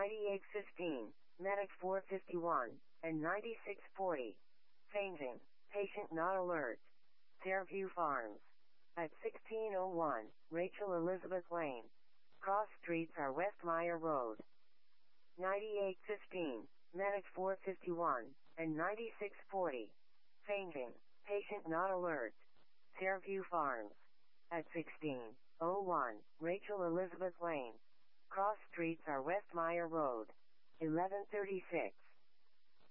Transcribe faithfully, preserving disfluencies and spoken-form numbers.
ninety-eight fifteen, Medic four fifty-one, and ninety-six forty. Fainting. Patient not alert. Fairview Farms. At sixteen oh one, Rachel Elizabeth Lane. Cross streets are Westmire Road. ninety-eight fifteen, Medic four fifty-one, and ninety-six forty. Fainting. Patient not alert. Fairview Farms. At sixteen oh one, Rachel Elizabeth Lane. Cross streets are Westmire Road. eleven thirty-six.